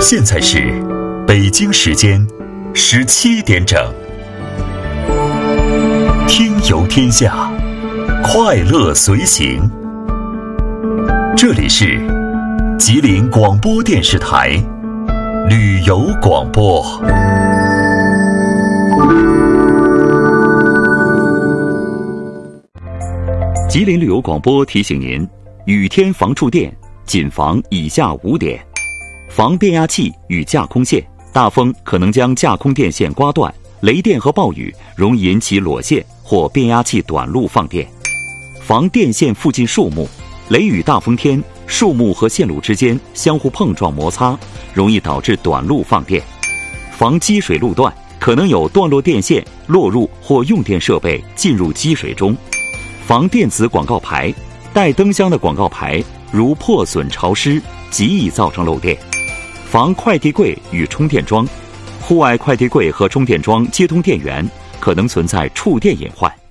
现在是北京时间17点整。听游天下，快乐随行。这里是吉林广播电视台旅游广播。吉林旅游广播提醒您：雨天防触电，谨防以下5点：防变压器与架空线，大风可能将架空电线刮断，雷电和暴雨容易引起裸线或变压器短路放电；防电线附近树木，雷雨大风天，树木和线路之间相互碰撞摩擦，容易导致短路放电；防积水路段，可能有断落电线落入或用电设备进入积水中；防电子广告牌，带灯箱的广告牌如破损潮湿，极易造成漏电；防快递柜与充电桩，户外快递柜和充电桩接通电源可能存在触电隐患。